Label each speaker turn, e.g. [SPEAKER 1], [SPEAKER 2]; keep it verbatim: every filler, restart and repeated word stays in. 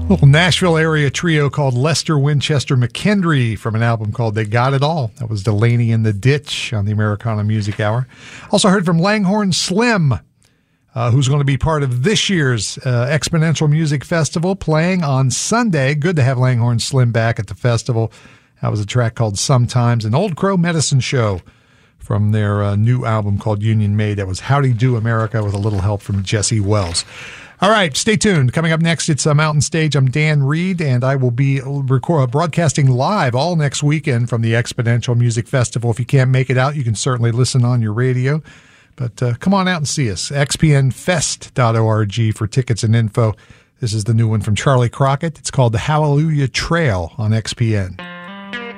[SPEAKER 1] Little Nashville area trio called Lester Winchester McKendry from an album called They Got It All. That was Delaney in the Ditch on the Americana Music Hour. Also heard from Langhorne Slim, uh, who's going to be part of this year's uh, Exponential Music Festival, playing on Sunday. Good to have Langhorne Slim back at the festival. That was a track called Sometimes, an Old Crow Medicine Show from their uh, new album called Union Made. That was Howdy Do America with a little help from Jesse Wells. All right, stay tuned. Coming up next, it's a Mountain Stage. I'm Dan Reed, and I will be record, broadcasting live all next weekend from the Exponential Music Festival. If you can't make it out, you can certainly listen on your radio. But uh, come on out and see us. x p n fest dot org for tickets and info. This is the new one from Charlie Crockett. It's called the Hallelujah Trail on X P N.